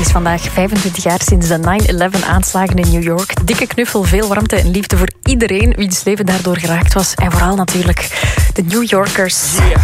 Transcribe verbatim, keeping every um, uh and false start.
is vandaag vijfentwintig jaar sinds de nine eleven aanslagen in New York. Dikke knuffel, veel warmte en liefde voor iedereen wiens leven daardoor geraakt was. En vooral natuurlijk de New Yorkers.